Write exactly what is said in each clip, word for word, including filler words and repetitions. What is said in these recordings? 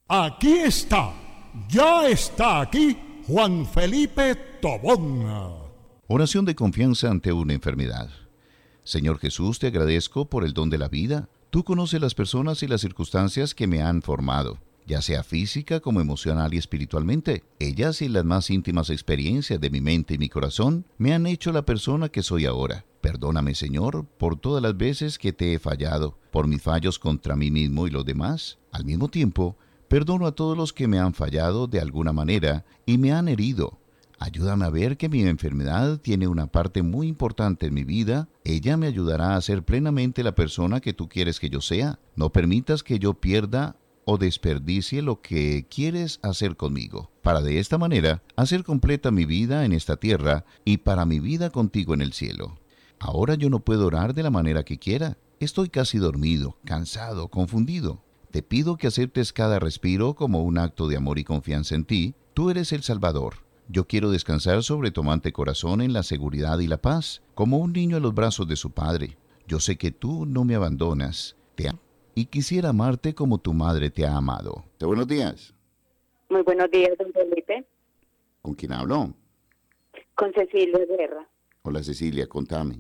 Aquí está, ya está aquí Juan Felipe Tobón. Oración de confianza ante una enfermedad. Señor Jesús, te agradezco por el don de la vida. Tú conoces las personas y las circunstancias que me han formado, ya sea física como emocional y espiritualmente. Ellas y las más íntimas experiencias de mi mente y mi corazón me han hecho la persona que soy ahora. Perdóname, Señor, por todas las veces que te he fallado, por mis fallos contra mí mismo y los demás. Al mismo tiempo, perdono a todos los que me han fallado de alguna manera y me han herido. Ayúdame a ver que mi enfermedad tiene una parte muy importante en mi vida. Ella me ayudará a ser plenamente la persona que tú quieres que yo sea. No permitas que yo pierda o desperdicie lo que quieres hacer conmigo, para de esta manera hacer completa mi vida en esta tierra y para mi vida contigo en el cielo. Ahora yo no puedo orar de la manera que quiera. Estoy casi dormido, cansado, confundido. Te pido que aceptes cada respiro como un acto de amor y confianza en ti. Tú eres el Salvador. Yo quiero descansar sobre tu amante corazón en la seguridad y la paz, como un niño en los brazos de su padre. Yo sé que tú no me abandonas. Te amo y quisiera amarte como tu madre te ha amado. Buenos días. Muy buenos días, don Felipe. ¿Con quién hablo? Con Cecilia Guerra. Hola, Cecilia, contame.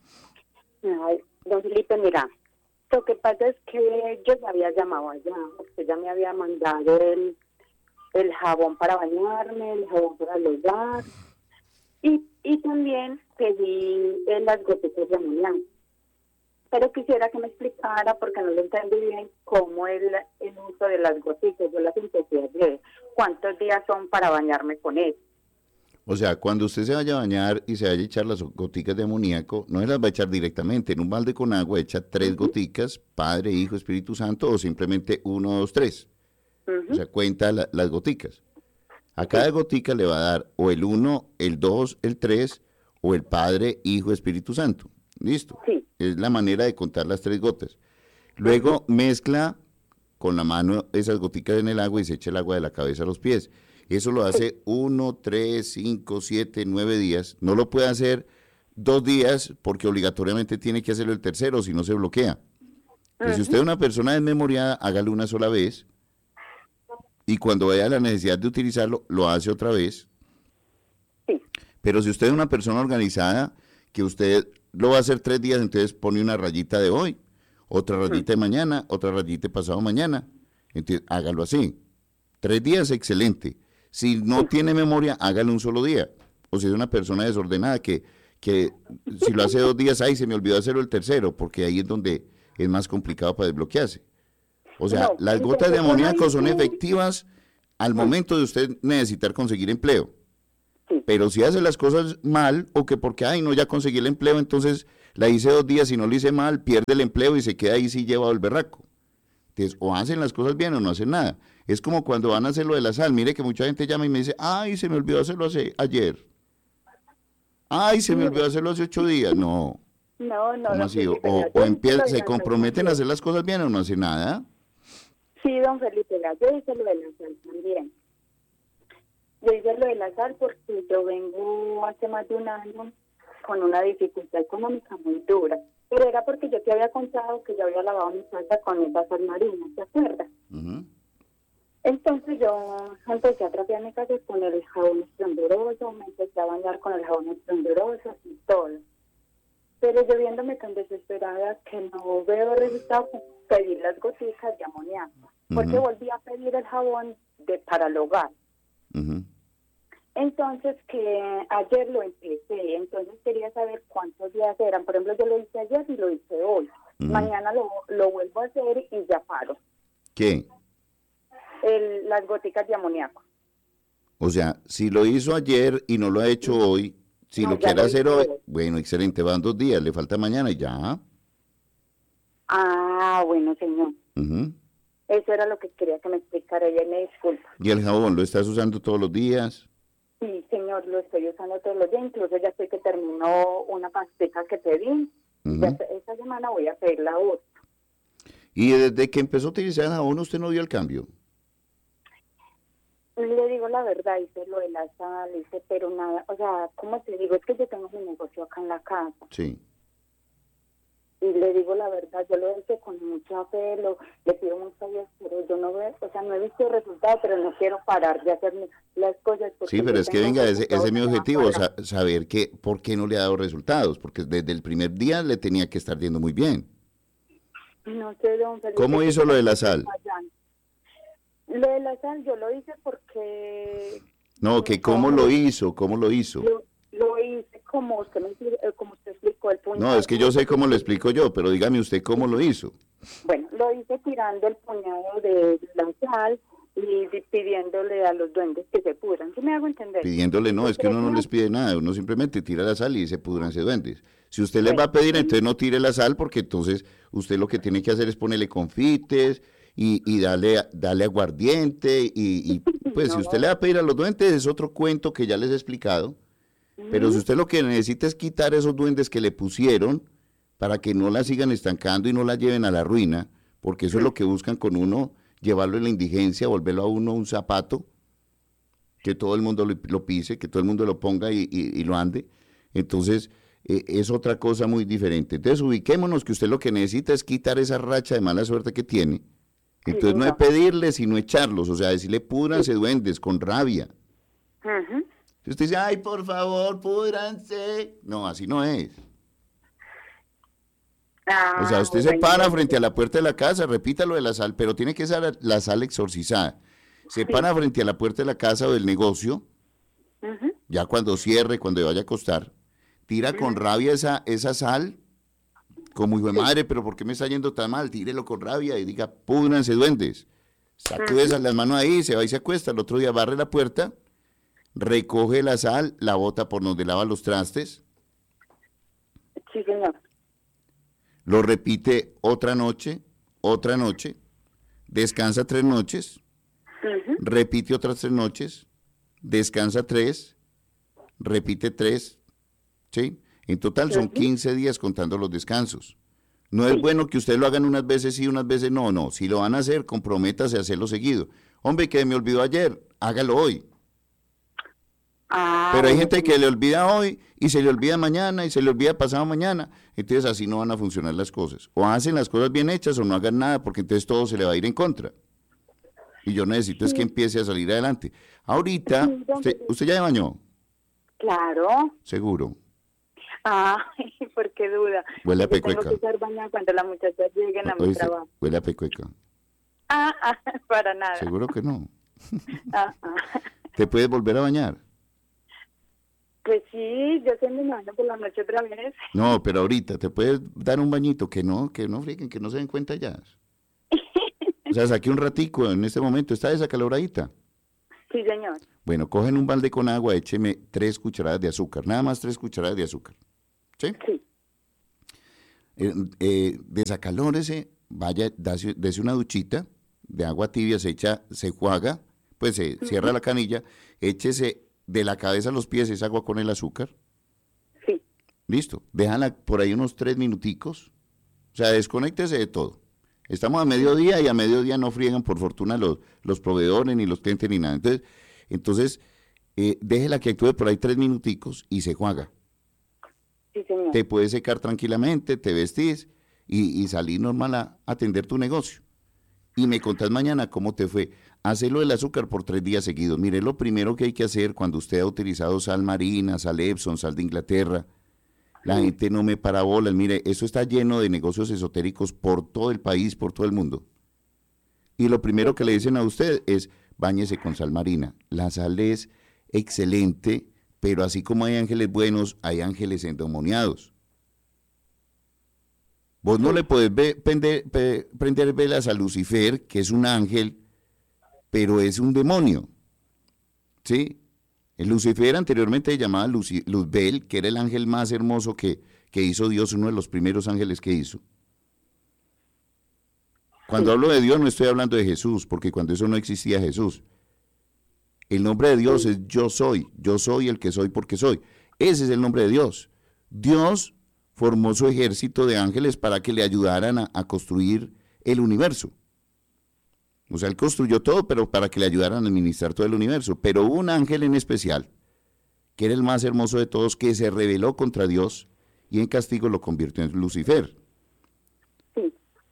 Ay, don Felipe, mira, lo que pasa es que yo ya había llamado allá, usted ya me había mandado el, el jabón para bañarme, el jabón para logar, y, y también pedí eh, las gotitas de amoníaco. Pero quisiera que me explicara, porque no lo entendí bien, cómo es el, el uso de las gotitas. Yo las empecé ayer. ¿Cuántos días son para bañarme con eso? O sea, cuando usted se vaya a bañar y se vaya a echar las goticas de amoníaco, no se las va a echar directamente. En un balde con agua echa tres uh-huh. goticas, Padre, Hijo, Espíritu Santo, o simplemente uno, dos, tres. Uh-huh. O sea, cuenta la, las goticas. A cada sí. gotica le va a dar o el uno, el dos, el tres, o el Padre, Hijo, Espíritu Santo. ¿Listo? Sí. Es la manera de contar las tres gotas. Luego uh-huh. mezcla con la mano esas goticas en el agua y se echa el agua de la cabeza a los pies. Eso lo hace uno, tres, cinco, siete, nueve días. No lo puede hacer dos días porque obligatoriamente tiene que hacerlo el tercero, si no se bloquea. Entonces, uh-huh. si usted es una persona desmemoriada, hágalo una sola vez. Y cuando vaya la necesidad de utilizarlo, lo hace otra vez. Sí. Pero si usted es una persona organizada, que usted lo va a hacer tres días, entonces pone una rayita de hoy, otra rayita uh-huh. de mañana, otra rayita de pasado mañana. Entonces, hágalo así. Tres días, excelente. Si no tiene memoria, hágalo un solo día. O si es una persona desordenada que, que si lo hace dos días, ay, se me olvidó hacerlo el tercero, porque ahí es donde es más complicado para desbloquearse. O sea, no, las gotas de amoníaco son efectivas al momento de usted necesitar conseguir empleo. Pero si hace las cosas mal, o que porque, ay, no, ya conseguí el empleo, entonces la hice dos días y no lo hice mal, pierde el empleo y se queda ahí sí llevado el berraco. Entonces, o hacen las cosas bien o no hacen nada. Es como cuando van a hacer lo de la sal. Mire que mucha gente llama y me dice, ay, se me olvidó hacerlo hace, ayer. Ay, se me olvidó hacerlo hace ocho días. No. No, no. ¿Cómo así? O, o, o empieza, se comprometen a hacer las cosas bien o no hacen nada. Sí, don Felipe, yo hice lo de la sal también. Yo hice lo de la sal porque yo vengo hace más de un año con una dificultad económica muy dura. Pero era porque yo te había contado que yo había lavado mi casa con esa sal marina, ¿te acuerdas? Uh-huh. Entonces yo empecé a trapear mi casa con el jabón esplendoroso, me empecé a bañar con el jabón esplendoroso y todo. Pero yo viéndome tan desesperada que no veo resultados, pedí las gotitas de amoníaco, uh-huh. porque volví a pedir el jabón de para el hogar. Uh-huh. Entonces, que ayer lo empecé, entonces quería saber cuántos días eran. Por ejemplo, yo lo hice ayer y lo hice hoy. Uh-huh. Mañana lo, lo vuelvo a hacer y ya paro. ¿Qué? El, las goticas de amoníaco. O sea, si lo hizo ayer y no lo ha hecho uh-huh. hoy, si no, lo quiere hacer hoy, hoy, bueno, excelente, van dos días, le falta mañana y ya. Ah, bueno, señor. Uh-huh. Eso era lo que quería que me explicara, ella me disculpa. ¿Y el jabón lo estás usando todos los días? Sí, señor, lo estoy usando todos los días, incluso ya estoy que terminó una pastita que pedí, uh-huh. ya esta semana voy a pedir la otra. ¿Y desde que empezó a utilizar el jabón usted no vio el cambio? Le digo la verdad, hice lo de la sal, hice, pero nada, o sea, ¿cómo te digo? Es que yo tengo mi negocio acá en la casa. Sí. y le digo la verdad, yo lo hice con mucha fe, lo, le pido mucho a Dios, pero yo no veo, o sea, no he visto resultados, pero no quiero parar de hacer las cosas. Sí, pero es que venga, ese, ese es mi objetivo, sa- saber que, por qué no le ha dado resultados, porque desde el primer día le tenía que estar yendo muy bien. No sé, don Felipe. ¿Cómo hizo lo de la sal? Lo de la sal yo lo hice porque... No, que cómo lo hizo, cómo lo hizo. Lo, lo hice como usted, me, eh, como usted explicó el puñado. No, es que yo sé cómo lo explico yo, pero dígame usted cómo lo hizo. Bueno, lo hice tirando el puñado de la sal y di- pidiéndole a los duendes que se pudran. ¿Sí me hago entender? Pidiéndole, no, es que uno no les pide nada, uno simplemente tira la sal y se pudranse duendes. Si usted les va a pedir, entonces no tire la sal, porque entonces usted lo que tiene que hacer es ponerle confites y, y darle, darle aguardiente, y, y pues si No. usted le va a pedir a los duendes es otro cuento que ya les he explicado, pero si usted lo que necesita es quitar esos duendes que le pusieron para que no la sigan estancando y no la lleven a la ruina, porque eso es lo que buscan con uno, llevarlo en la indigencia, volverlo a uno un zapato, que todo el mundo lo, lo pise, que todo el mundo lo ponga y, y- y lo ande. Entonces, eh, es otra cosa muy diferente. Entonces, ubiquémonos que usted lo que necesita es quitar esa racha de mala suerte que tiene. Entonces, no es señor. pedirle, sino echarlos, o sea, decirle púdranse duendes, con rabia. Ujú. Si usted dice, ay, por favor, púdranse. No, así no es. O sea, Ah, usted se bueno. para frente a la puerta de la casa, repita lo de la sal, pero tiene que ser la, la sal exorcizada. Se para frente a la puerta de la casa o del negocio, Ujú. ya cuando cierre, cuando vaya a acostar, tira con rabia esa, esa sal, como hijo de madre, pero ¿por qué me está yendo tan mal? Tírelo con rabia y diga, púdranse duendes. Sacude esas las manos ahí, se va y se acuesta. El otro día barre la puerta, recoge la sal, la bota por donde lava los trastes, Sí, señor. lo repite otra noche, otra noche, descansa tres noches, Ujú. repite otras tres noches, descansa tres, repite tres, ¿sí? En total son Ujú. quince días contando los descansos. No es Sí. bueno que ustedes lo hagan unas veces sí, unas veces no, no. Si lo van a hacer, comprométase a hacerlo seguido. Hombre, que me olvidó ayer, hágalo hoy. Ah, Pero hay bueno, gente que le olvida hoy y se le olvida mañana y se le olvida pasado mañana. Entonces así no van a funcionar las cosas. O hacen las cosas bien hechas o no hagan nada, porque entonces todo se le va a ir en contra. Y yo necesito es que empiece a salir adelante. Ahorita, Sí, don usted, Felipe. usted ya se bañó, Claro. seguro. Ah, ¿por qué duda? Huele a Yo tengo pecueca. que estar bañada cuando las muchachas lleguen a mi Oíste, trabajo. huele a pecueca. Ah, ah, para nada. Seguro que no. Ah, ah. ¿Te puedes volver a bañar? Pues sí, yo sé me baño por la noche otra vez. No, pero ahorita te puedes dar un bañito, que no, que no friquen, que no se den cuenta ya. O sea, saque un ratico en este momento, está desacaloradita. Sí, señor. Bueno, cogen un balde con agua, écheme tres cucharadas de azúcar, nada más tres cucharadas de azúcar. ¿Sí? Sí. Eh, eh, desacalórese, vaya, dase, dese una duchita de agua tibia, se echa, se juaga, pues se cierra la canilla, échese de la cabeza a los pies esa agua con el azúcar. Sí. Listo, déjala por ahí unos tres minuticos, o sea, desconéctese de todo. Estamos a mediodía y a mediodía no friegan, por fortuna, los, los proveedores, ni los clientes, ni nada. Entonces, entonces eh, déjela que actúe por ahí tres minuticos y se juaga. Sí, señor. Te puedes secar tranquilamente, te vestís y, y salir normal a atender tu negocio. Y me contás mañana cómo te fue. Hacelo del azúcar por tres días seguidos. Mire, lo primero que hay que hacer cuando usted ha utilizado sal marina, sal Epsom, sal de Inglaterra, la gente no me para bolas. Mire, eso está lleno de negocios esotéricos por todo el país, por todo el mundo. Y lo primero que le dicen a usted es, báñese con sal marina. La sal es excelente, pero así como hay ángeles buenos, hay ángeles endemoniados. Vos no le podés ve- pende- pe- prender velas a Lucifer, que es un ángel, pero es un demonio. ¿Sí? El Lucifer anteriormente se llamaba Luci- Luzbel, que era el ángel más hermoso que, que hizo Dios, uno de los primeros ángeles que hizo. Cuando hablo de Dios no estoy hablando de Jesús, porque cuando eso no existía Jesús. El nombre de Dios es yo soy, yo soy el que soy porque soy. Ese es el nombre de Dios. Dios formó su ejército de ángeles para que le ayudaran a, a construir el universo. O sea, él construyó todo, pero para que le ayudaran a administrar todo el universo. Pero hubo un ángel en especial, que era el más hermoso de todos, que se rebeló contra Dios y en castigo lo convirtió en Lucifer.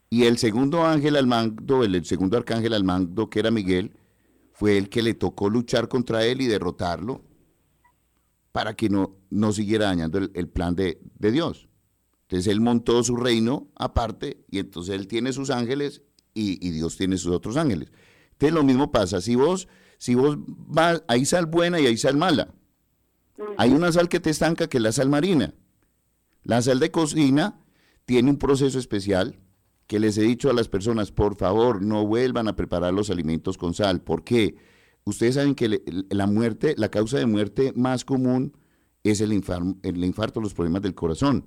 Y el segundo ángel al mando, el, el segundo arcángel al mando, que era Miguel, fue el que le tocó luchar contra él y derrotarlo para que no, no siguiera dañando el, el plan de, de Dios. Entonces él montó su reino aparte y entonces él tiene sus ángeles y, y Dios tiene sus otros ángeles. Entonces lo mismo pasa, si vos, si vos vas, hay sal buena y hay sal mala. Hay una sal que te estanca que es la sal marina. La sal de cocina tiene un proceso especial que les he dicho a las personas, por favor, no vuelvan a preparar los alimentos con sal. ¿Por qué? Ustedes saben que le, la muerte, la causa de muerte más común es el, infar, el infarto, los problemas del corazón.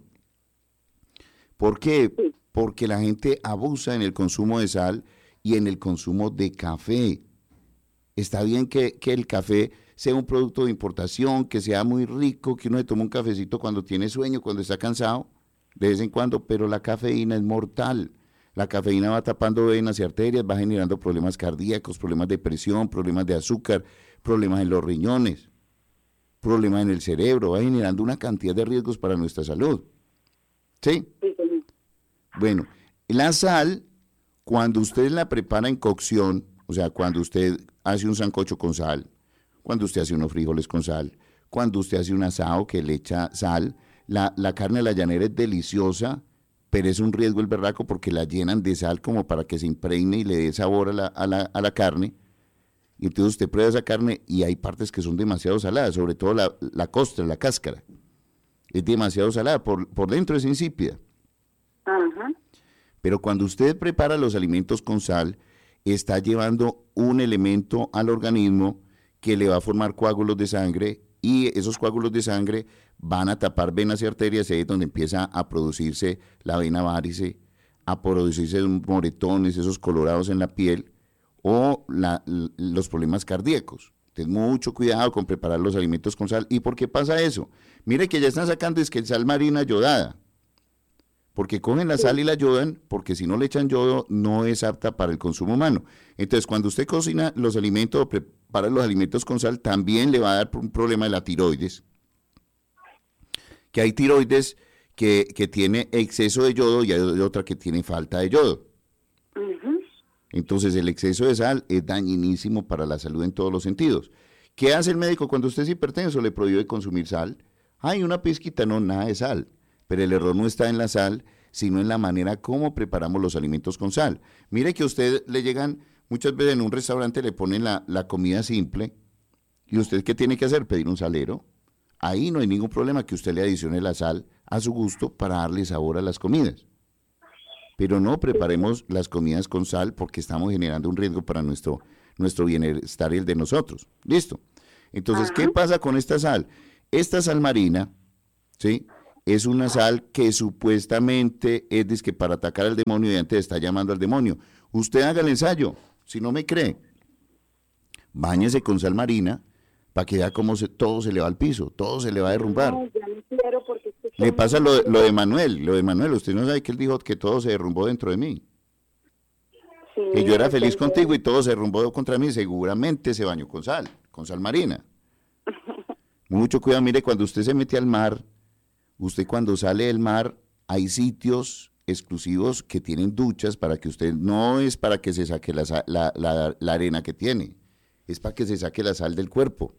¿Por qué? Porque la gente abusa en el consumo de sal y en el consumo de café. Está bien que, que el café sea un producto de importación, que sea muy rico, que uno se tome un cafecito cuando tiene sueño, cuando está cansado, de vez en cuando, pero la cafeína es mortal. La cafeína va tapando venas y arterias, va generando problemas cardíacos, problemas de presión, problemas de azúcar, problemas en los riñones, problemas en el cerebro, va generando una cantidad de riesgos para nuestra salud. ¿Sí? Bueno, la sal, cuando usted la prepara en cocción, o sea, cuando usted hace un sancocho con sal, cuando usted hace unos frijoles con sal, cuando usted hace un asado que le echa sal, la, la carne de la llanera es deliciosa, pero es un riesgo el berraco porque la llenan de sal como para que se impregne y le dé sabor a la, a la, a la carne. Y entonces usted prueba esa carne y hay partes que son demasiado saladas, sobre todo la, la costra, la cáscara. Es demasiado salada, por, por dentro es insípida. Ajá. Pero cuando usted prepara los alimentos con sal, está llevando un elemento al organismo que le va a formar coágulos de sangre y esos coágulos de sangre van a tapar venas y arterias, y ahí es donde empieza a producirse la vena varice, a producirse moretones, esos colorados en la piel o la, los problemas cardíacos. Entonces, mucho cuidado con preparar los alimentos con sal. ¿Y por qué pasa eso? Mire que ya están sacando es que sal marina yodada, porque cogen la sal y la yodan, porque si no le echan yodo no es apta para el consumo humano. Entonces, cuando usted cocina los alimentos o prepara los alimentos con sal, también le va a dar un problema de la tiroides, que hay tiroides que, que tiene exceso de yodo y hay otra que tiene falta de yodo. Uh-huh. Entonces el exceso de sal es dañinísimo para la salud en todos los sentidos. ¿Qué hace el médico cuando usted es hipertenso? Le prohíbe consumir sal. Hay una pizquita, no, nada de sal. Pero el error no está en la sal, sino en la manera como preparamos los alimentos con sal. Mire que a usted le llegan, muchas veces en un restaurante le ponen la, la comida simple, y usted ¿qué tiene que hacer? Pedir un salero. Ahí no hay ningún problema que usted le adicione la sal a su gusto para darle sabor a las comidas. Pero no preparemos las comidas con sal porque estamos generando un riesgo para nuestro, nuestro bienestar y el de nosotros. ¿Listo? Entonces, ajá, ¿qué pasa con esta sal? Esta sal marina, ¿sí?, es una sal que supuestamente es dizque para atacar al demonio y antes está llamando al demonio. Usted haga el ensayo, si no me cree. Báñese con sal marina para que vea cómo se, todo se le va al piso, todo se le va a derrumbar. No, ya no quiero porque es que le pasa lo, lo de Manuel, lo de Manuel, usted no sabe que él dijo que todo se derrumbó dentro de mí. Sí, que yo era feliz entonces... contigo y todo se derrumbó contra mí, seguramente se bañó con sal, con sal marina. Mucho cuidado, mire, cuando usted se mete al mar, usted cuando sale del mar, hay sitios exclusivos que tienen duchas para que usted, no es para que se saque la, la, la, la arena que tiene, es para que se saque la sal del cuerpo.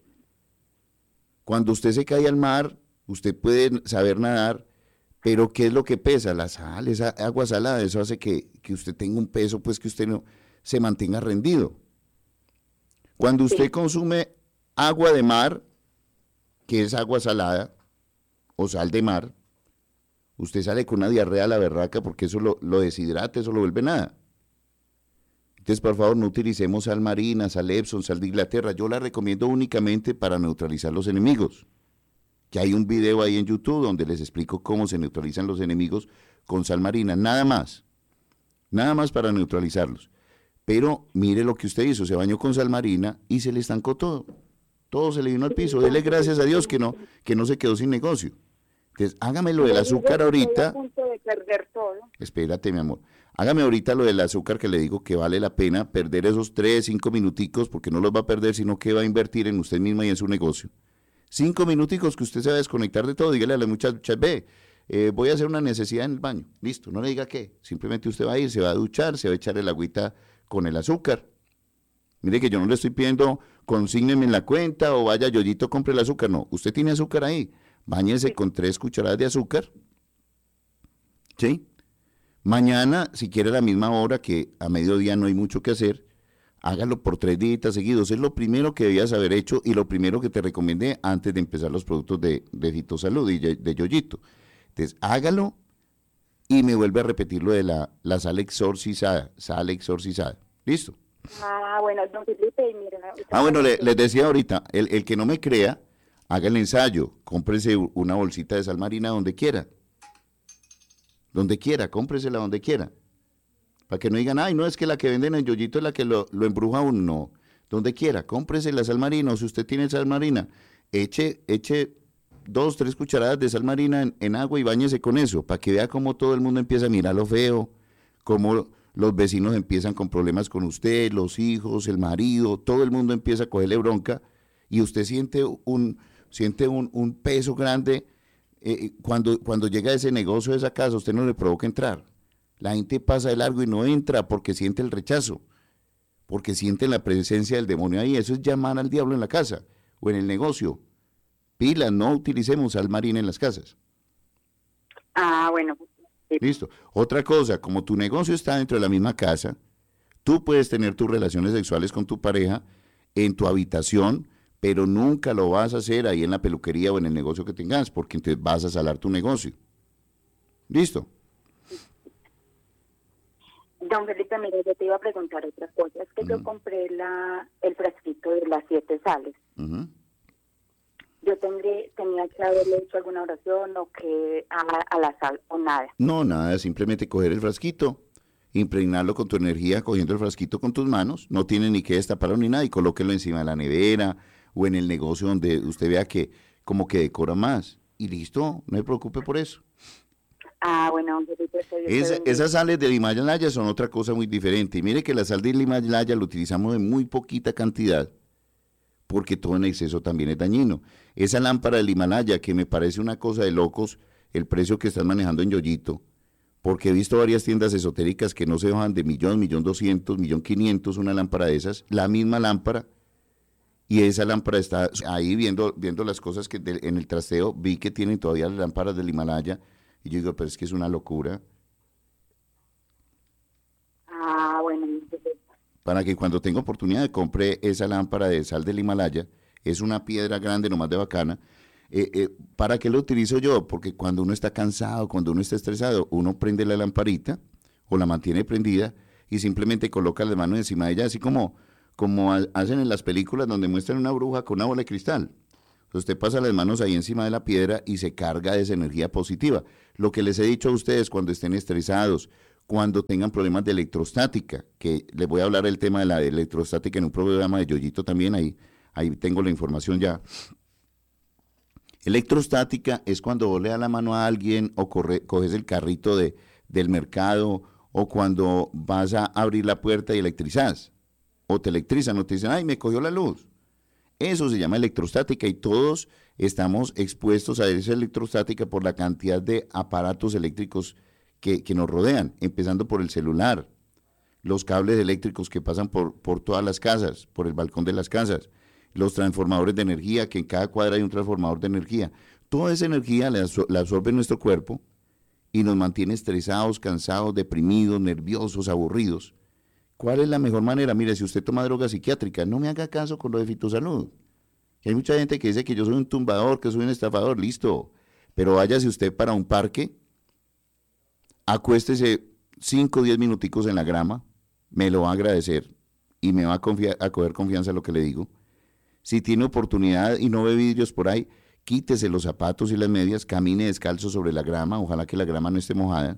Cuando usted se cae al mar, usted puede saber nadar, pero ¿qué es lo que pesa? La sal, esa agua salada, eso hace que, que usted tenga un peso, pues que usted no se mantenga rendido. Cuando usted consume agua de mar, que es agua salada, o sal de mar, usted sale con una diarrea a la berraca porque eso lo, lo deshidrata, eso lo vuelve nada. Entonces, por favor, no utilicemos sal marina, sal Epsom, sal de Inglaterra. Yo la recomiendo únicamente para neutralizar los enemigos. Que hay un video ahí en YouTube donde les explico cómo se neutralizan los enemigos con sal marina. Nada más. Nada más para neutralizarlos. Pero mire lo que usted hizo. Se bañó con sal marina y se le estancó todo. Todo se le vino al piso. Dele gracias a Dios que no, que no se quedó sin negocio. Entonces, hágame lo del azúcar ahorita. Estoy a punto de perder todo. Espérate, mi amor. Hágame ahorita lo del azúcar que le digo que vale la pena perder esos tres, cinco minuticos, porque no los va a perder, sino que va a invertir en usted misma y en su negocio. Cinco minuticos que usted se va a desconectar de todo. Dígale a las muchachas, ve, eh, voy a hacer una necesidad en el baño. Listo, no le diga qué. Simplemente usted va a ir, se va a duchar, se va a echar el agüita con el azúcar. Mire que yo no le estoy pidiendo consígneme en la cuenta o vaya Yoyito, compre el azúcar. No, usted tiene azúcar ahí. Báñese sí. con tres cucharadas de azúcar. ¿Sí? Mañana, si quiere a la misma hora, que a mediodía no hay mucho que hacer, hágalo por tres días seguidos. Es lo primero que debías haber hecho y lo primero que te recomendé antes de empezar los productos de, de Fitosalud y de, de Yoyito. Entonces, hágalo y me vuelve a repetir lo de la, la sal exorcizada. Sal exorcizada. ¿Listo? Ah, bueno, don Felipe, mira. Ah, bueno, le, les decía ahorita, el, el que no me crea, haga el ensayo. Cómprese una bolsita de sal marina donde quiera. Donde quiera, cómpresela donde quiera. Para que no digan, ay, no, es que la que venden en Yoyito es la que lo, lo embruja a uno. No, donde quiera, cómprese la sal marina, o si usted tiene sal marina, eche, eche dos, tres cucharadas de sal marina en, en agua y báñese con eso, para que vea cómo todo el mundo empieza a mirar lo feo, cómo los vecinos empiezan con problemas con usted, los hijos, el marido, todo el mundo empieza a cogerle bronca, y usted siente un, siente un, un peso grande. Eh, cuando, cuando llega ese negocio, esa casa, usted no le provoca entrar. La gente pasa de largo y no entra porque siente el rechazo, porque siente la presencia del demonio ahí. Eso es llamar al diablo en la casa o en el negocio. Pila, no utilicemos sal marina en las casas. Ah, bueno. Sí. Listo. Otra cosa, como tu negocio está dentro de la misma casa, tú puedes tener tus relaciones sexuales con tu pareja en tu habitación, pero nunca lo vas a hacer ahí en la peluquería o en el negocio que tengas, porque entonces vas a salar tu negocio. ¿Listo? Don Felipe, mira, yo te iba a preguntar otra cosa. Es que uh-huh. yo compré la, el frasquito de las siete sales. Uh-huh. Yo tendré, tenía que haberle hecho alguna oración o que a, a la sal o nada. No, nada, simplemente coger el frasquito, impregnarlo con tu energía, cogiendo el frasquito con tus manos, no tiene ni que destaparlo ni nada, y colóquelo encima de la nevera o en el negocio donde usted vea que como que decora más, y listo, no se preocupe por eso. Ah, bueno, Esa, esas sales del Himalaya son otra cosa muy diferente. Y mire que la sal del Himalaya lo utilizamos en muy poquita cantidad, porque todo en exceso también es dañino. Esa lámpara del Himalaya, que me parece una cosa de locos, el precio que están manejando en Yoyito, porque he visto varias tiendas esotéricas que no se bajan de millón, millón doscientos, millón quinientos, una lámpara de esas, la misma lámpara, y esa lámpara está ahí viendo, viendo las cosas que de, en el trasteo, vi que tienen todavía las lámparas del Himalaya, y yo digo, pero es que es una locura. Ah, bueno. Para que cuando tenga oportunidad compre esa lámpara de sal del Himalaya, es una piedra grande, nomás de bacana. Eh, eh, ¿Para qué lo utilizo yo? Porque cuando uno está cansado, cuando uno está estresado, uno prende la lamparita o la mantiene prendida y simplemente coloca las manos encima de ella, así como, como hacen en las películas donde muestran una bruja con una bola de cristal. Usted pasa las manos ahí encima de la piedra y se carga de esa energía positiva. Lo que les he dicho a ustedes cuando estén estresados, cuando tengan problemas de electrostática, que les voy a hablar del tema de la electrostática en un programa de Yoyito también, ahí, ahí tengo la información ya. Electrostática es cuando vos le das la mano a alguien o corre, coges el carrito de, del mercado, o cuando vas a abrir la puerta y electrizas, o te electrizan, o te dicen, ay, me cogió la luz. Eso se llama electrostática y todos estamos expuestos a esa electrostática por la cantidad de aparatos eléctricos que, que nos rodean, empezando por el celular, los cables eléctricos que pasan por, por todas las casas, por el balcón de las casas, los transformadores de energía, que en cada cuadra hay un transformador de energía. Toda esa energía la, la absorbe nuestro cuerpo y nos mantiene estresados, cansados, deprimidos, nerviosos, aburridos. ¿Cuál es la mejor manera? Mire, si usted toma droga psiquiátrica, no me haga caso con lo de Fitosalud. Hay mucha gente que dice que yo soy un tumbador, que soy un estafador, listo. Pero váyase usted para un parque, acuéstese cinco o diez minuticos en la grama, me lo va a agradecer y me va a, confiar, a coger confianza en lo que le digo. Si tiene oportunidad y no ve vidrios por ahí, quítese los zapatos y las medias, camine descalzo sobre la grama, ojalá que la grama no esté mojada.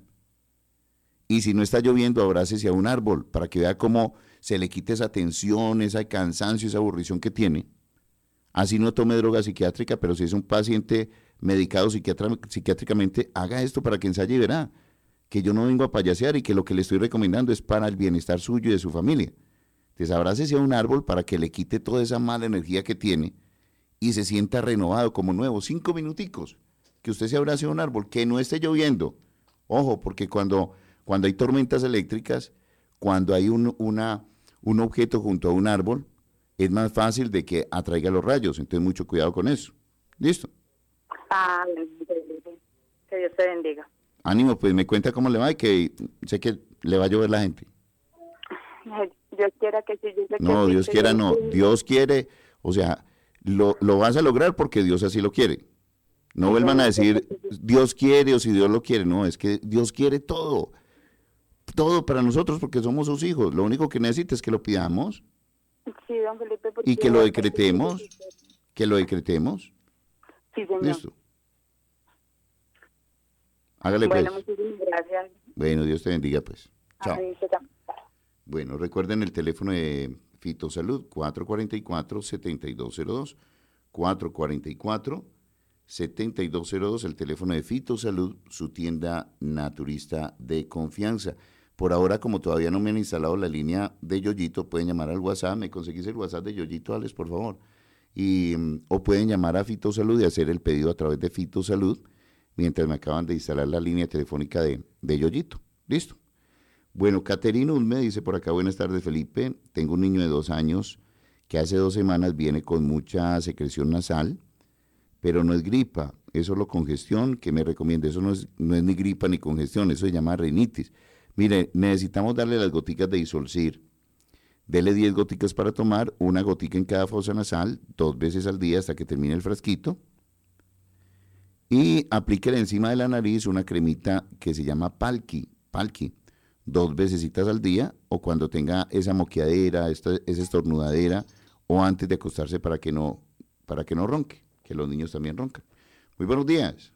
Y si no está lloviendo, abrácese a un árbol para que vea cómo se le quite esa tensión, ese cansancio, esa aburrición que tiene. Así no tome droga psiquiátrica, pero si es un paciente medicado psiquiátricamente, haga esto para que ensaye y verá que yo no vengo a payasear y que lo que le estoy recomendando es para el bienestar suyo y de su familia. Entonces abrácese a un árbol para que le quite toda esa mala energía que tiene y se sienta renovado como nuevo. Cinco minuticos. que usted se abrace a un árbol, que no esté lloviendo. Ojo, porque cuando, cuando hay tormentas eléctricas, cuando hay un, una, un objeto junto a un árbol, es más fácil de que atraiga los rayos. Entonces, mucho cuidado con eso. ¿Listo? Ah, que Dios te bendiga. Ánimo, pues me cuenta cómo le va y que sé que le va a llover la gente. Dios quiera que sí. Yo sé No, que Dios sí, quiera que no. sí. Dios quiere, o sea, lo, lo vas a lograr porque Dios así lo quiere. No vuelvan a decir, Dios quiere o si Dios lo quiere. No, es que Dios quiere todo. Todo para nosotros porque somos sus hijos. Lo único que necesita es que lo pidamos Sí, don Felipe. porque y que lo yo- decretemos. Que lo decretemos. Sí, señor. Listo. Hágale Bueno, pues. muchísimas gracias. Bueno, Dios te bendiga pues. Chao. Ay, usted también. Bueno, recuerden el teléfono de Fitosalud, cuatro cuatro cuatro, siete dos cero dos, cuatro cuatro cuatro, siete dos cero dos, el teléfono de Fitosalud, su tienda naturista de confianza. Por ahora, como todavía no me han instalado la línea de Yoyito, pueden llamar al WhatsApp, ¿me conseguís el WhatsApp de Yoyito, Alex, por favor? Y, mm, o pueden llamar a Fitosalud y hacer el pedido a través de Fitosalud, mientras me acaban de instalar la línea telefónica de, de Yoyito. ¿Listo? Bueno, Caterina me dice por acá, buenas tardes Felipe, tengo un niño de dos años que hace dos semanas viene con mucha secreción nasal, pero no es gripa, es solo congestión, que me recomienda, eso no es, no es ni gripa ni congestión, eso se llama rinitis. Mire, necesitamos darle las goticas de Isolcir, dele diez goticas para tomar, una gotica en cada fosa nasal, dos veces al día hasta que termine el frasquito, y aplíquele encima de la nariz una cremita que se llama Palki, Palki, dos vecesitas al día o cuando tenga esa moqueadera, esta, esa estornudadera o antes de acostarse para que no para que no ronque, que los niños también roncan. Muy buenos días.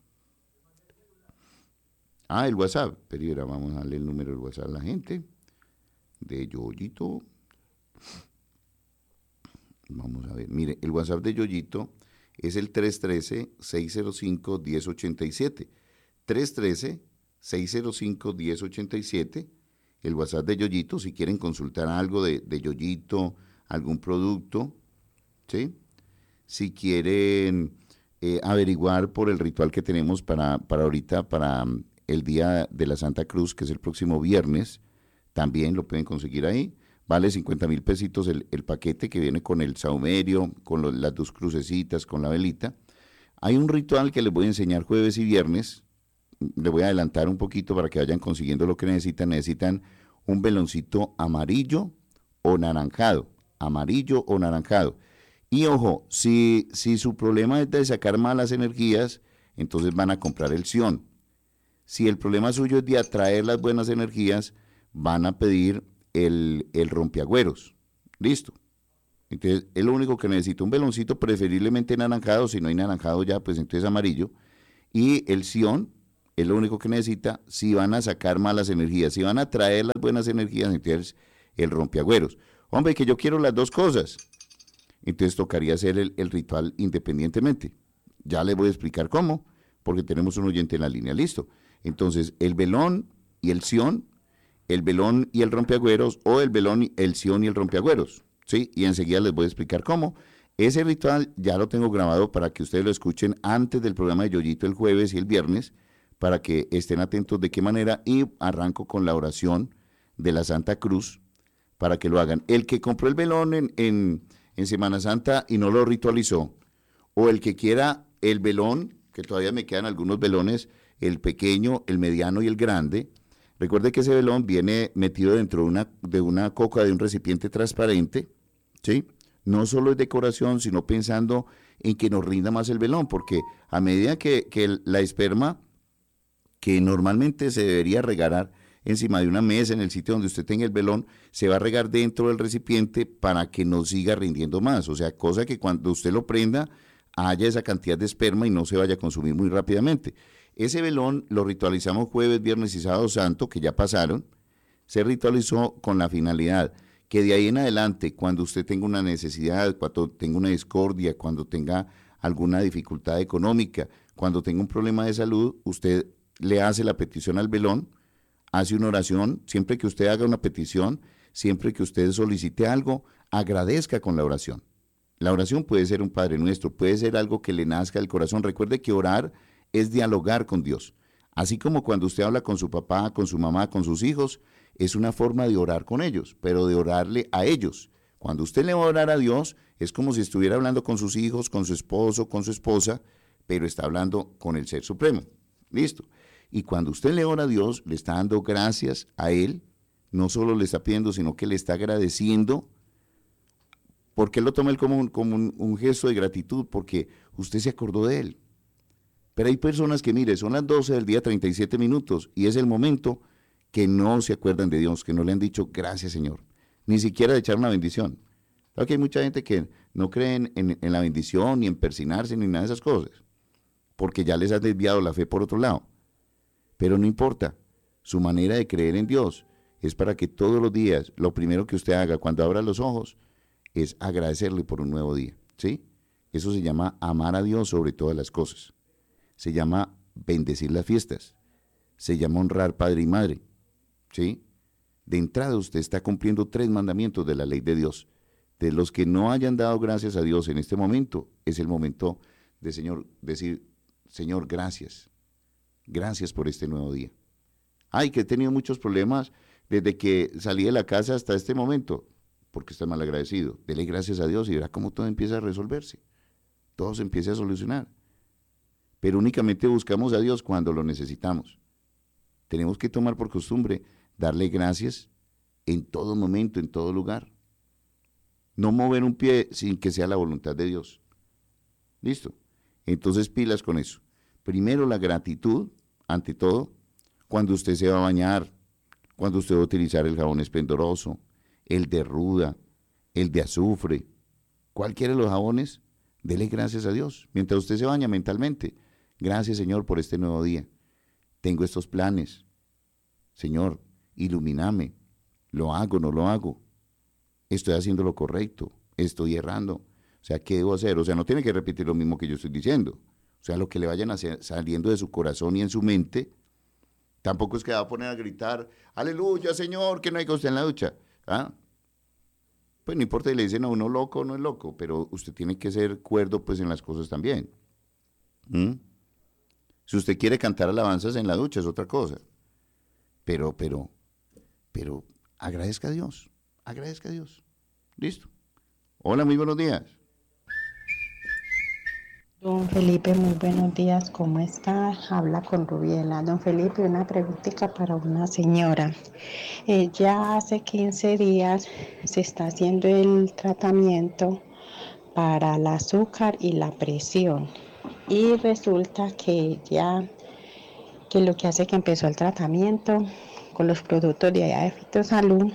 Ah, el WhatsApp. Pero ahora vamos a darle el número del WhatsApp a la gente. De Yoyito. Vamos a ver. Mire, el WhatsApp de Yoyito es el tres uno tres, seis cero cinco, uno cero ocho siete. tres uno tres, seis cero cinco, uno cero ocho siete. El WhatsApp de Yoyito, si quieren consultar algo de, de Yoyito, algún producto, ¿sí? Si quieren eh, averiguar por el ritual que tenemos para, para ahorita, para um, el Día de la Santa Cruz, que es el próximo viernes, también lo pueden conseguir ahí. Vale cincuenta mil pesitos el, el paquete que viene con el saumerio, con los, las dos crucecitas, con la velita. Hay un ritual que les voy a enseñar jueves y viernes. Le voy a adelantar un poquito para que vayan consiguiendo lo que necesitan. Necesitan un veloncito amarillo o naranjado, amarillo o naranjado. Y ojo, si, si su problema es de sacar malas energías, entonces van a comprar el Sion. Si el problema suyo es de atraer las buenas energías, van a pedir el, el rompeagüeros. Listo. Entonces, es lo único que necesito, un veloncito preferiblemente naranjado, si no hay naranjado ya, pues entonces amarillo. Y el Sion es lo único que necesita si van a sacar malas energías, si van a traer las buenas energías, entonces el rompeagüeros. Hombre, que yo quiero las dos cosas, entonces tocaría hacer el, el ritual independientemente. Ya les voy a explicar cómo, porque tenemos un oyente en la línea, listo. Entonces, el velón y el sion, el velón y el rompeagüeros, o el velón, el sion y el rompeagüeros, ¿sí? Y enseguida les voy a explicar cómo. Ese ritual ya lo tengo grabado para que ustedes lo escuchen antes del programa de Yoyito el jueves y el viernes, para que estén atentos de qué manera, y arranco con la oración de la Santa Cruz para que lo hagan. El que compró el velón en, en, en Semana Santa y no lo ritualizó, o el que quiera el velón, que todavía me quedan algunos velones, el pequeño, el mediano y el grande, recuerde que ese velón viene metido dentro de una, de una coca, de un recipiente transparente, ¿sí? No solo es decoración, sino pensando en que nos rinda más el velón, porque a medida que, que el, la esperma, que normalmente se debería regar encima de una mesa, en el sitio donde usted tenga el velón, se va a regar dentro del recipiente para que no siga rindiendo más. O sea, cosa que cuando usted lo prenda, haya esa cantidad de esperma y no se vaya a consumir muy rápidamente. Ese velón lo ritualizamos jueves, viernes y sábado santo, que ya pasaron. Se ritualizó con la finalidad que de ahí en adelante, cuando usted tenga una necesidad, cuando tenga una discordia, cuando tenga alguna dificultad económica, cuando tenga un problema de salud, usted le hace la petición al velón, hace una oración. Siempre que usted haga una petición, siempre que usted solicite algo, agradezca con la oración. La oración puede ser un Padre Nuestro, puede ser algo que le nazca del corazón. Recuerde que orar es dialogar con Dios. Así como cuando usted habla con su papá, con su mamá, con sus hijos, es una forma de orar con ellos, pero de orarle a ellos. Cuando usted le va a orar a Dios, es como si estuviera hablando con sus hijos, con su esposo, con su esposa, pero está hablando con el Ser Supremo. ¿Listo? Y cuando usted le ora a Dios, le está dando gracias a Él, no solo le está pidiendo, sino que le está agradeciendo, porque Él lo toma él como, un, como un, un gesto de gratitud, porque usted se acordó de Él. Pero hay personas que, mire, son las doce del día, treinta y siete minutos, y es el momento que no se acuerdan de Dios, que no le han dicho gracias, Señor, ni siquiera de echar una bendición. Claro que hay mucha gente que no cree en, en, en la bendición, ni en persinarse, ni nada de esas cosas, porque ya les ha desviado la fe por otro lado. Pero no importa, su manera de creer en Dios es para que todos los días, lo primero que usted haga cuando abra los ojos, es agradecerle por un nuevo día, ¿sí? Eso se llama amar a Dios sobre todas las cosas. Se llama bendecir las fiestas. Se llama honrar padre y madre, ¿sí? De entrada usted está cumpliendo tres mandamientos de la ley de Dios. De los que no hayan dado gracias a Dios en este momento, es el momento de Señor, decir, Señor, gracias. Gracias por este nuevo día. Ay, que he tenido muchos problemas desde que salí de la casa hasta este momento, porque está mal agradecido. Dele gracias a Dios y verá cómo todo empieza a resolverse. Todo se empieza a solucionar. Pero únicamente buscamos a Dios cuando lo necesitamos. Tenemos que tomar por costumbre darle gracias en todo momento, en todo lugar. No mover un pie sin que sea la voluntad de Dios. ¿Listo? Entonces pilas con eso. Primero la gratitud, ante todo, cuando usted se va a bañar, cuando usted va a utilizar el jabón esplendoroso, el de ruda, el de azufre, cualquiera de los jabones, dele gracias a Dios. Mientras usted se baña mentalmente, gracias Señor por este nuevo día. Tengo estos planes. Señor, ilumíname. ¿Lo hago, no lo hago? Estoy haciendo lo correcto, estoy errando. O sea, ¿qué debo hacer? O sea, no tiene que repetir lo mismo que yo estoy diciendo. O sea, lo que le vayan a hacer, saliendo de su corazón y en su mente, tampoco es que va a poner a gritar, aleluya, Señor, que no hay que usted en la ducha. ¿Ah? Pues no importa si le dicen a uno loco o no es loco, pero usted tiene que ser cuerdo pues en las cosas también. ¿Mm? Si usted quiere cantar alabanzas en la ducha es otra cosa. Pero, pero, pero, agradezca a Dios, agradezca a Dios. Listo. Hola, muy buenos días. Don Felipe, muy buenos días, ¿cómo está? Habla con Rubiela. Don Felipe, una preguntita para una señora. Ella hace quince días se está haciendo el tratamiento para el azúcar y la presión. Y resulta que ella, que lo que hace que empezó el tratamiento con los productos de allá de Fitosalud,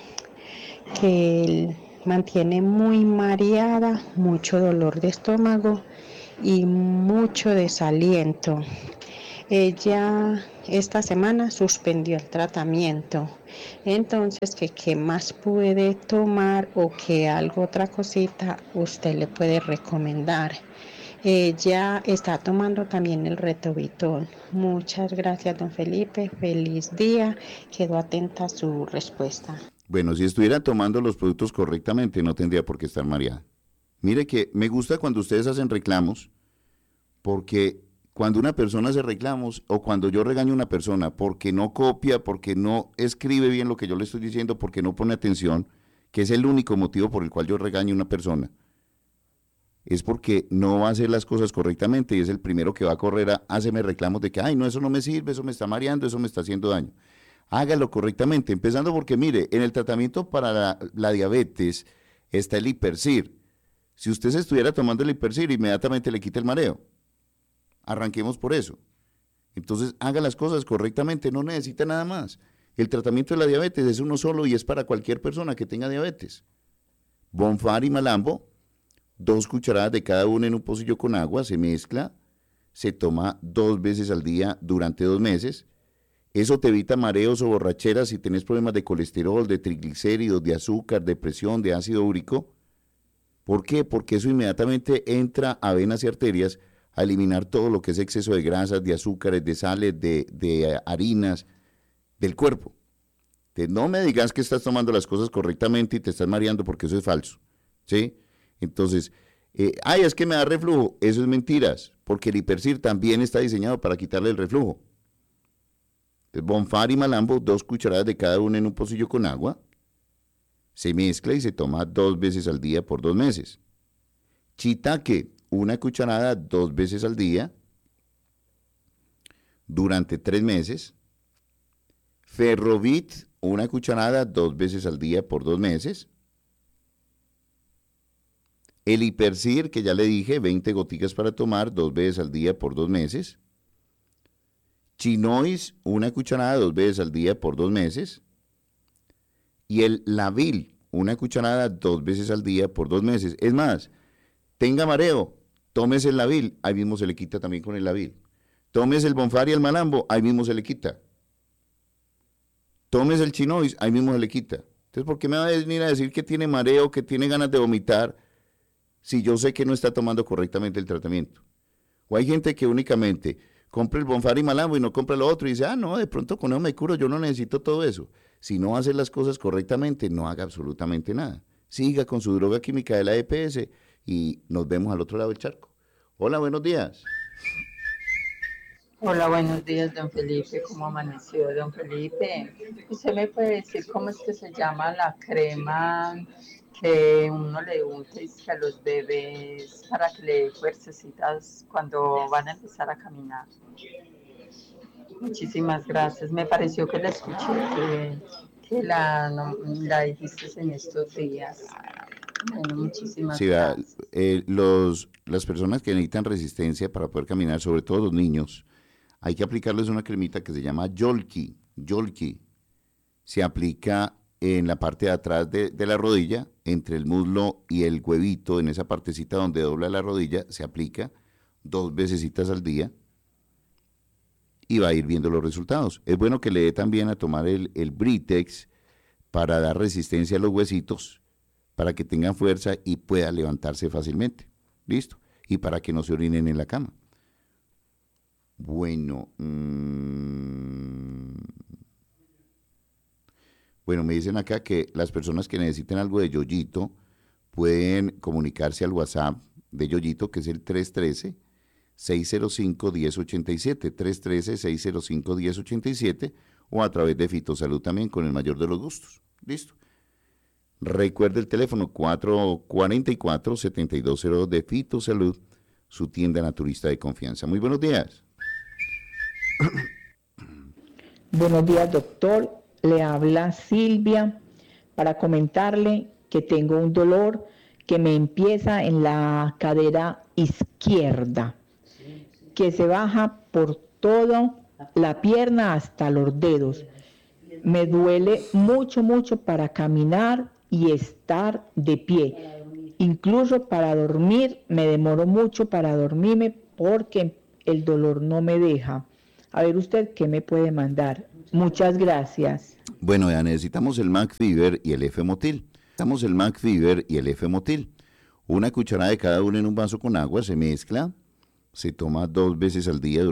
que mantiene muy mareada, mucho dolor de estómago y mucho desaliento. Ella esta semana suspendió el tratamiento. Entonces, ¿qué, qué más puede tomar o qué algo otra cosita usted le puede recomendar? Ella está tomando también el Retrovitol. Muchas gracias, don Felipe. Feliz día. Quedo atenta a su respuesta. Bueno, si estuviera tomando los productos correctamente, no tendría por qué estar mareada. Mire que me gusta cuando ustedes hacen reclamos, porque cuando una persona hace reclamos o cuando yo regaño a una persona porque no copia, porque no escribe bien lo que yo le estoy diciendo, porque no pone atención, que es el único motivo por el cual yo regaño a una persona, es porque no va a hacer las cosas correctamente y es el primero que va a correr a hacerme reclamos de que, ay, no, eso no me sirve, eso me está mareando, eso me está haciendo daño. Hágalo correctamente, empezando porque, mire, en el tratamiento para la, la diabetes está el Hipercir. Si usted se estuviera tomando el Hipercir, inmediatamente le quita el mareo. Arranquemos por eso. Entonces, haga las cosas correctamente, no necesita nada más. El tratamiento de la diabetes es uno solo y es para cualquier persona que tenga diabetes. Bonfar y Malambo, dos cucharadas de cada uno en un pocillo con agua, se mezcla, se toma dos veces al día durante dos meses. Eso te evita mareos o borracheras si tenés problemas de colesterol, de triglicéridos, de azúcar, de presión, de ácido úrico. ¿Por qué? Porque eso inmediatamente entra a venas y arterias a eliminar todo lo que es exceso de grasas, de azúcares, de sales, de, de harinas del cuerpo. Entonces, no me digas que estás tomando las cosas correctamente y te estás mareando porque eso es falso, ¿sí? Entonces, Eh, ay, es que me da reflujo. Eso es mentiras, porque el Hipercir también está diseñado para quitarle el reflujo. Entonces, Bonfar y Malambo, dos cucharadas de cada una en un pocillo con agua. Se mezcla y se toma dos veces al día por dos meses. Shiitake, una cucharada dos veces al día durante tres meses. Ferrovit, una cucharada dos veces al día por dos meses. El Hipercir, que ya le dije, veinte goticas para tomar dos veces al día por dos meses. Chinois, una cucharada dos veces al día por dos meses. Y el Lavil, una cucharada dos veces al día por dos meses. Es más, tenga mareo, tómese el Lavil, ahí mismo se le quita también con el Lavil. Tómese el Bonfar y el Malambo, ahí mismo se le quita. Tómese el Chinois, ahí mismo se le quita. Entonces, ¿por qué me va a venir a decir que tiene mareo, que tiene ganas de vomitar, si yo sé que no está tomando correctamente el tratamiento? O hay gente que únicamente compra el Bonfar y Malambo y no compra lo otro y dice, ah, no, de pronto con eso me curo, yo no necesito todo eso. Si no hace las cosas correctamente, no haga absolutamente nada. Siga con su droga química de la E P S y nos vemos al otro lado del charco. Hola, buenos días. Hola, buenos días, don Felipe. ¿Cómo amaneció, don Felipe? ¿Usted me puede decir cómo es que se llama la crema que uno le unta a los bebés para que le dé fuercecitas cuando van a empezar a caminar? Muchísimas gracias. Me pareció que la escuché, que, que la, no, la dijiste en estos días. Bueno, muchísimas sí, gracias. Eh, los, las personas que necesitan resistencia para poder caminar, sobre todo los niños, hay que aplicarles una cremita que se llama Yolki. Yolki se aplica en la parte de atrás de, de la rodilla, entre el muslo y el huevito, en esa partecita donde dobla la rodilla, se aplica dos vecesitas al día y va a ir viendo los resultados. Es bueno que le dé también a tomar el, el Britex para dar resistencia a los huesitos, para que tengan fuerza y pueda levantarse fácilmente. ¿Listo? Y para que no se orinen en la cama. Bueno, mmm, bueno, me dicen acá que las personas que necesiten algo de Yoyito pueden comunicarse al WhatsApp de Yoyito, que es el tres uno tres, seis cero cinco, uno cero ocho siete, tres uno tres, seis cero cinco, uno cero ocho siete, o a través de Fitosalud también, con el mayor de los gustos. ¿Listo? Recuerde el teléfono cuatro cuatro cuatro, siete dos cero dos de Fitosalud, su tienda naturista de confianza. Muy buenos días. Buenos días, doctor. Le habla Silvia para comentarle que tengo un dolor que me empieza en la cadera izquierda, que se baja por toda la pierna hasta los dedos. Me duele mucho, mucho para caminar y estar de pie. Incluso para dormir, me demoro mucho para dormirme porque el dolor no me deja. A ver usted qué me puede mandar. Muchas gracias. Bueno, ya necesitamos el Macfiber y el F-Motil. Necesitamos el Macfiber y el F-Motil. Una cucharada de cada uno en un vaso con agua, se mezcla, se toma dos veces al día.